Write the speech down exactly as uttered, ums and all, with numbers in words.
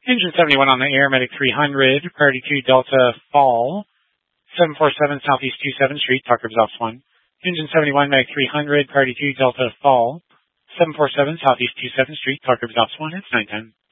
Engine seventy-one on the air, Medic three hundred, priority two Delta fall, seven forty-seven Southeast twenty-seventh Street, talk results one. Engine seventy-one, Medic three hundred, priority two Delta fall, seven forty-seven Southeast twenty-seventh Street, talk results one, it's nine ten.